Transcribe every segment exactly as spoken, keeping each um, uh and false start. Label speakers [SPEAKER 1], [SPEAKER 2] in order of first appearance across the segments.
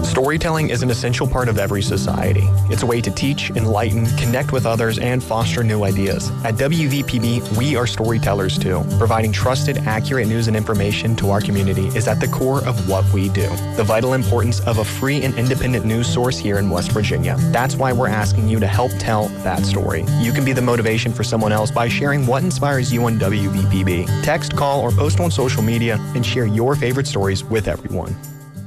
[SPEAKER 1] Storytelling is an essential part of every society. It's a way to teach, enlighten, connect with others, and foster new ideas. At W V P B, we are storytellers too. Providing trusted, accurate news and information to our community is at the core of what we do. The vital importance of a free and independent news source here in West Virginia. That's why we're asking you to help tell that story. You can be the motivation for someone else by sharing what inspires you on W V P B. Text, call, or post on social media and share your favorite stories with everyone.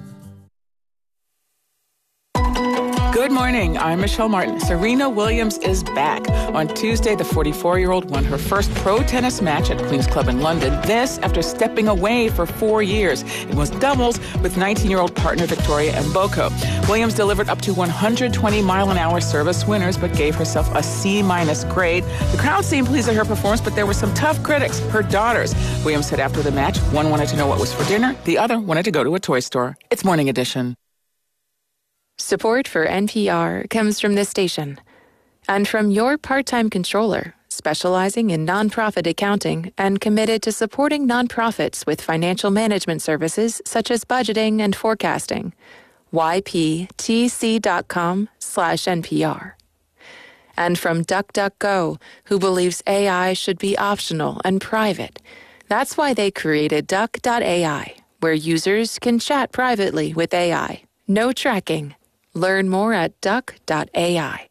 [SPEAKER 2] Good morning. I'm Michelle Martin. Serena Williams is back. On Tuesday, the forty-four-year-old won her first pro tennis match at Queen's Club in London. This after stepping away for four years. It was doubles with nineteen-year-old partner Victoria Mboko. Williams delivered up to one hundred twenty mile an hour service winners, but gave herself a C-minus grade. The crowd seemed pleased at her performance, but there were some tough critics, her daughters. Williams said after the match, one wanted to know what was for dinner, the other wanted to go to a toy store. It's Morning Edition.
[SPEAKER 3] Support for N P R comes from this station and from your part-time controller, specializing in nonprofit accounting and committed to supporting nonprofits with financial management services such as budgeting and forecasting. Y P T C dot com slash N P R. And from DuckDuckGo, who believes A I should be optional and private. That's why they created Duck dot A I, where users can chat privately with A I. No tracking. Learn more at Duck dot A I.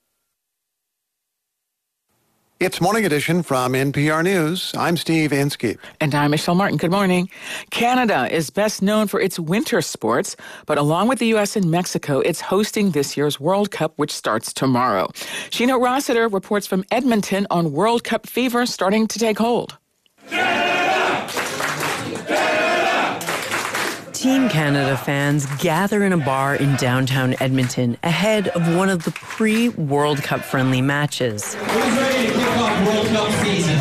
[SPEAKER 4] It's Morning Edition from N P R News. I'm Steve Inskeep.
[SPEAKER 2] And I'm Michelle Martin. Good morning. Canada is best known for its winter sports, but along with the U S and Mexico, it's hosting this year's World Cup, which starts tomorrow. Sheena Rossiter reports from Edmonton on World Cup fever starting to take hold.
[SPEAKER 5] Team Canada fans gather in a bar in downtown Edmonton ahead of one of the pre-World Cup friendly matches.
[SPEAKER 6] Who's ready to kick off World Cup season?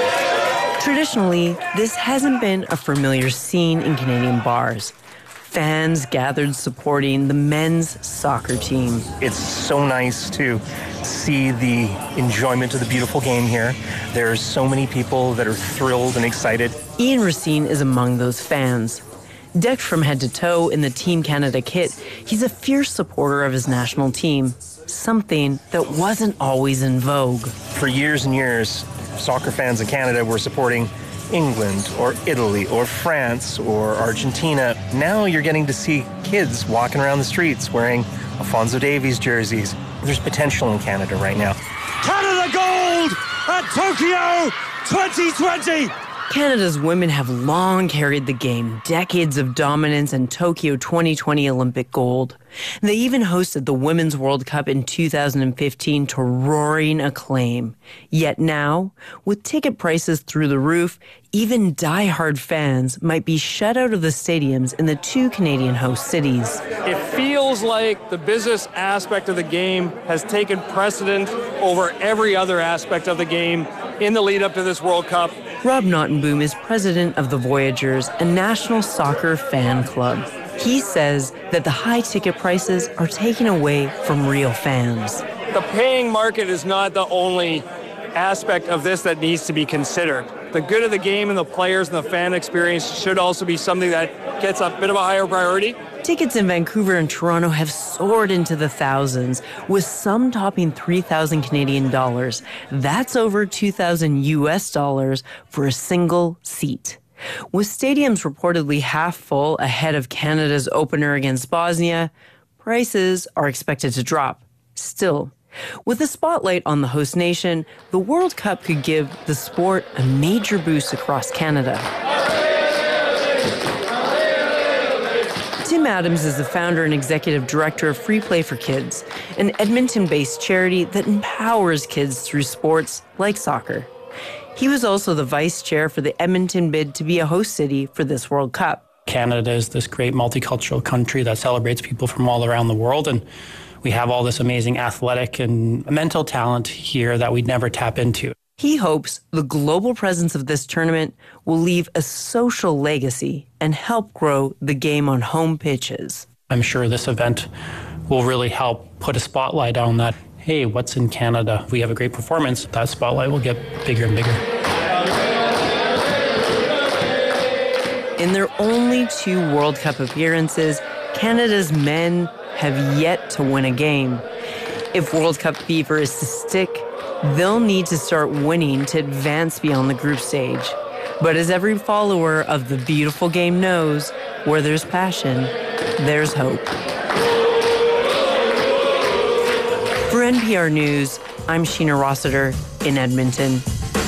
[SPEAKER 5] Traditionally, this hasn't been a familiar scene in Canadian bars. Fans gathered supporting the men's soccer team.
[SPEAKER 7] It's so nice to see the enjoyment of the beautiful game here. There's so many people that are thrilled and excited.
[SPEAKER 5] Ian Racine is among those fans. Decked from head to toe in the Team Canada kit, he's a fierce supporter of his national team, something that wasn't always in vogue.
[SPEAKER 7] For years and years, soccer fans in Canada were supporting England or Italy or France or Argentina. Now you're getting to see kids walking around the streets wearing Alphonso Davies jerseys. There's potential in Canada right now.
[SPEAKER 8] Canada gold at Tokyo twenty twenty!
[SPEAKER 5] Canada's women have long carried the game, decades of dominance and Tokyo twenty twenty Olympic gold. They even hosted the Women's World Cup in two thousand fifteen to roaring acclaim. Yet now, with ticket prices through the roof, even die-hard fans might be shut out of the stadiums in the two Canadian host cities.
[SPEAKER 9] It feels like the business aspect of the game has taken precedent over every other aspect of the game in the lead up to this World Cup.
[SPEAKER 5] Rob Nottenboom is president of the Voyageurs, a national soccer fan club. He says that the high ticket prices are taken away from real fans.
[SPEAKER 9] The paying market is not the only aspect of this that needs to be considered. The good of the game and the players and the fan experience should also be something that gets a bit of a higher priority.
[SPEAKER 5] Tickets in Vancouver and Toronto have soared into the thousands, with some topping three thousand Canadian dollars. That's over two thousand U S dollars for a single seat. With stadiums reportedly half full ahead of Canada's opener against Bosnia, prices are expected to drop. Still, with a spotlight on the host nation, the World Cup could give the sport a major boost across Canada. Tim Adams is the founder and executive director of Free Play for Kids, an Edmonton-based charity that empowers kids through sports like soccer. He was also the vice chair for the Edmonton bid to be a host city for this World Cup.
[SPEAKER 10] Canada is this great multicultural country that celebrates people from all around the world, and we have all this amazing athletic and mental talent here that we'd never tap into.
[SPEAKER 5] He hopes the global presence of this tournament will leave a social legacy and help grow the game on home pitches.
[SPEAKER 10] I'm sure this event will really help put a spotlight on that. Hey, what's in Canada? If we have a great performance, that spotlight will get bigger and bigger.
[SPEAKER 5] In their only two World Cup appearances, Canada's men have yet to win a game. If World Cup fever is to stick, they'll need to start winning to advance beyond the group stage. But as every follower of the beautiful game knows, where there's passion, there's hope. For N P R News, I'm Sheena Rossiter in Edmonton.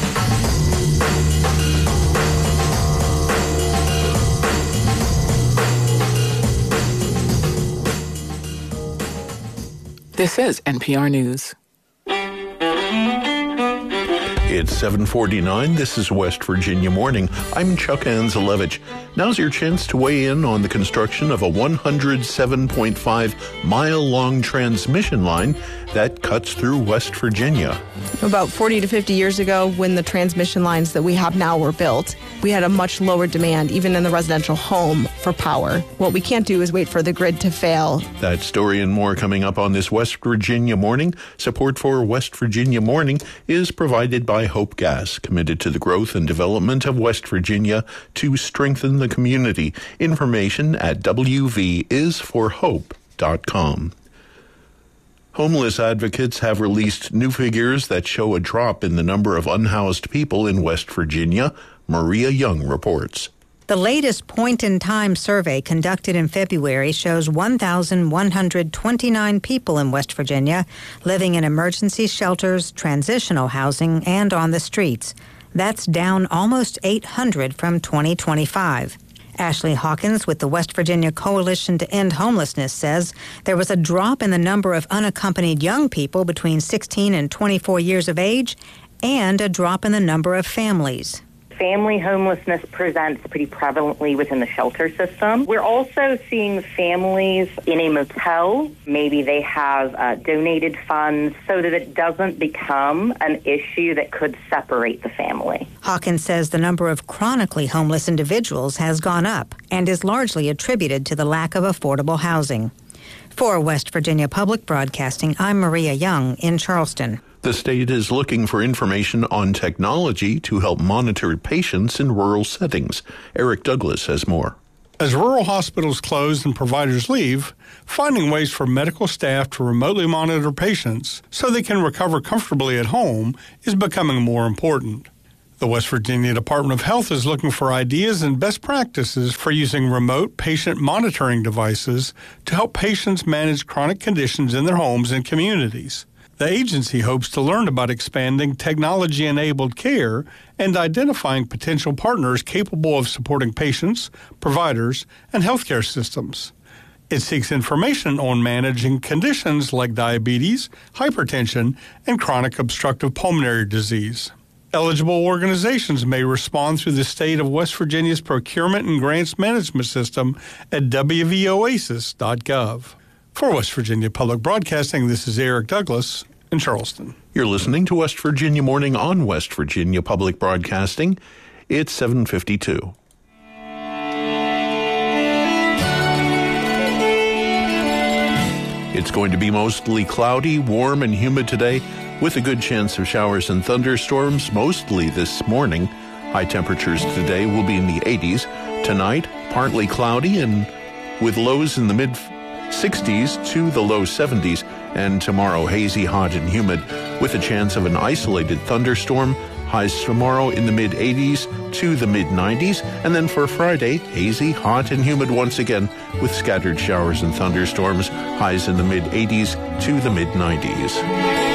[SPEAKER 2] This is N P R News.
[SPEAKER 11] It's seven forty-nine. This is West Virginia Morning. I'm Chuck Anzelevich. Now's your chance to weigh in on the construction of a one hundred seven point five mile long transmission line that cuts through West Virginia.
[SPEAKER 12] About forty to fifty years ago, when the transmission lines that we have now were built, we had a much lower demand, even in the residential home, for power. What we can't do is wait for the grid to fail.
[SPEAKER 11] That story and more coming up on this West Virginia Morning. Support for West Virginia Morning is provided by Hope Gas, committed to the growth and development of West Virginia to strengthen the community. Information at w v is for hope dot com. Homeless advocates have released new figures that show a drop in the number of unhoused people in West Virginia. Maria Young reports.
[SPEAKER 13] The latest point-in-time survey conducted in February shows one thousand one hundred twenty-nine people in West Virginia living in emergency shelters, transitional housing, and on the streets. That's down almost eight hundred from twenty twenty-five. Ashley Hawkins with the West Virginia Coalition to End Homelessness says there was a drop in the number of unaccompanied young people between sixteen and twenty-four years of age, and a drop in the number of families.
[SPEAKER 14] Family homelessness presents pretty prevalently within the shelter system. We're also seeing families in a motel. Maybe they have uh, donated funds so that it doesn't become an issue that could separate the family.
[SPEAKER 13] Hawkins says the number of chronically homeless individuals has gone up and is largely attributed to the lack of affordable housing. For West Virginia Public Broadcasting, I'm Maria Young in Charleston.
[SPEAKER 11] The state is looking for information on technology to help monitor patients in rural settings. Eric Douglas has more.
[SPEAKER 15] As rural hospitals close and providers leave, finding ways for medical staff to remotely monitor patients so they can recover comfortably at home is becoming more important. The West Virginia Department of Health is looking for ideas and best practices for using remote patient monitoring devices to help patients manage chronic conditions in their homes and communities. The agency hopes to learn about expanding technology-enabled care and identifying potential partners capable of supporting patients, providers, and healthcare systems. It seeks information on managing conditions like diabetes, hypertension, and chronic obstructive pulmonary disease. Eligible organizations may respond through the state of West Virginia's Procurement and Grants Management System at w v oasis dot gov. For West Virginia Public Broadcasting, this is Eric Douglas in Charleston.
[SPEAKER 11] You're listening to West Virginia Morning on West Virginia Public Broadcasting. It's seven fifty-two. It's going to be mostly cloudy, warm, and humid today, with a good chance of showers and thunderstorms, mostly this morning. High temperatures today will be in the eighties. Tonight, partly cloudy and with lows in the mid sixties to the low seventies, and tomorrow hazy, hot, and humid with a chance of an isolated thunderstorm. Highs tomorrow in the mid eighties to the mid nineties, and then for Friday, hazy, hot, and humid once again with scattered showers and thunderstorms. Highs in the mid eighties to the mid nineties.